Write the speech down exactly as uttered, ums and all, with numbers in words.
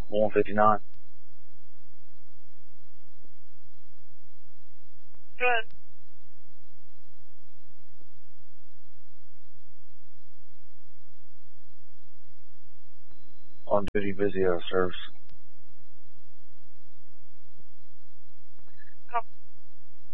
one fifty-nine. Good. On duty, busy out of service.